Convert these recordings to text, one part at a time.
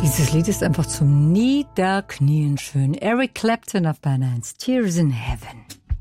Dieses Lied ist einfach zum Niederknien schön. Eric Clapton auf Bayern 1, Tears in Heaven.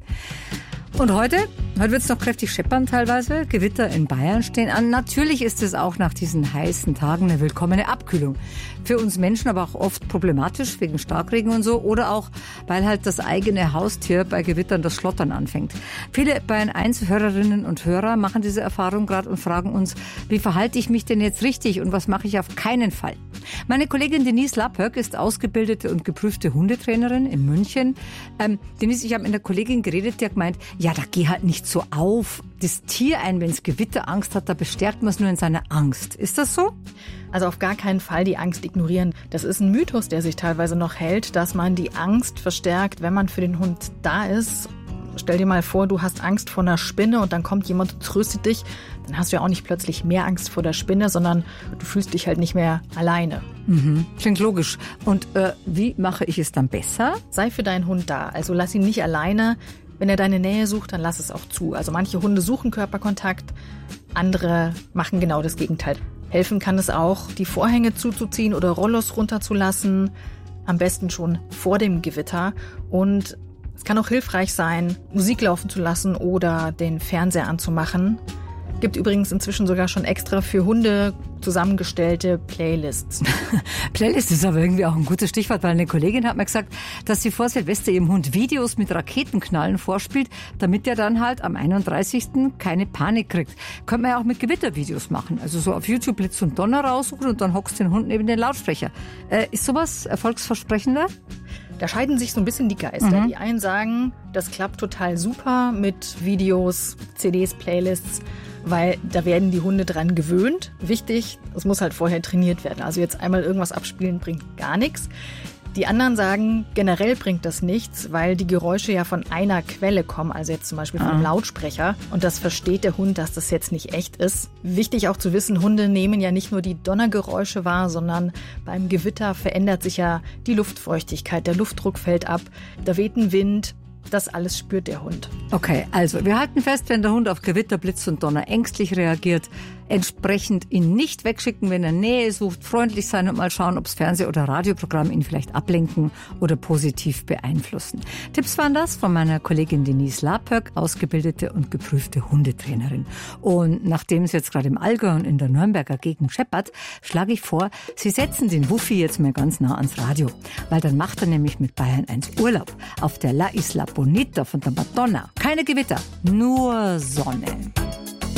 Und heute wird es noch kräftig scheppern teilweise. Gewitter in Bayern stehen an. Natürlich ist es auch nach diesen heißen Tagen eine willkommene Abkühlung. Für uns Menschen aber auch oft problematisch wegen Starkregen und so. Oder auch, weil halt das eigene Haustier bei Gewittern das Schlottern anfängt. Viele Bayern 1 Hörerinnen und Hörer machen diese Erfahrung gerade und fragen uns, wie verhalte ich mich denn jetzt richtig und was mache ich auf keinen Fall? Meine Kollegin Denise Lappöck ist ausgebildete und geprüfte Hundetrainerin in München. Denise, ich habe mit einer Kollegin geredet, die hat gemeint, ja, da geh halt nicht so auf das Tier ein, wenn es Gewitterangst hat, da bestärkt man es nur in seiner Angst. Ist das so? Also auf gar keinen Fall die Angst ignorieren. Das ist ein Mythos, der sich teilweise noch hält, dass man die Angst verstärkt, wenn man für den Hund da ist. Stell dir mal vor, du hast Angst vor einer Spinne und dann kommt jemand und tröstet dich. Dann hast du ja auch nicht plötzlich mehr Angst vor der Spinne, sondern du fühlst dich halt nicht mehr alleine. Klingt logisch. Und wie mache ich es dann besser? Sei für deinen Hund da. Also lass ihn nicht alleine. Wenn er deine Nähe sucht, dann lass es auch zu. Also manche Hunde suchen Körperkontakt, andere machen genau das Gegenteil. Helfen kann es auch, die Vorhänge zuzuziehen oder Rollos runterzulassen. Am besten schon vor dem Gewitter. Und es kann auch hilfreich sein, Musik laufen zu lassen oder den Fernseher anzumachen. Gibt übrigens inzwischen sogar schon extra für Hunde zusammengestellte Playlists. Playlist ist aber irgendwie auch ein gutes Stichwort, weil eine Kollegin hat mir gesagt, dass sie vor Silvester ihrem Hund Videos mit Raketenknallen vorspielt, damit er dann halt am 31. keine Panik kriegt. Könnte man ja auch mit Gewittervideos machen. Also so auf YouTube Blitz und Donner raussuchen und dann hockst den Hund neben den Lautsprecher. Ist sowas erfolgsversprechender? Da scheiden sich so ein bisschen die Geister. Die einen sagen, das klappt total super mit Videos, CDs, Playlists, weil da werden die Hunde dran gewöhnt. Wichtig, es muss halt vorher trainiert werden. Also jetzt einmal irgendwas abspielen bringt gar nichts. Die anderen sagen, generell bringt das nichts, weil die Geräusche ja von einer Quelle kommen, also jetzt zum Beispiel vom Lautsprecher. Und das versteht der Hund, dass das jetzt nicht echt ist. Wichtig auch zu wissen, Hunde nehmen ja nicht nur die Donnergeräusche wahr, sondern beim Gewitter verändert sich ja die Luftfeuchtigkeit, der Luftdruck fällt ab, da weht ein Wind. Das alles spürt der Hund. Okay, also wir halten fest, wenn der Hund auf Gewitter, Blitz und Donner ängstlich reagiert, entsprechend ihn nicht wegschicken, wenn er Nähe sucht, freundlich sein und mal schauen, ob das Fernseh- oder Radioprogramm ihn vielleicht ablenken oder positiv beeinflussen. Tipps waren das von meiner Kollegin Denise Lappöck, ausgebildete und geprüfte Hundetrainerin. Und nachdem es jetzt gerade im Allgäu und in der Nürnberger Gegend scheppert, schlage ich vor, Sie setzen den Wuffi jetzt mal ganz nah ans Radio, weil dann macht er nämlich mit Bayern 1 Urlaub auf der La Isla Bonita von der Madonna. Keine Gewitter, nur Sonne.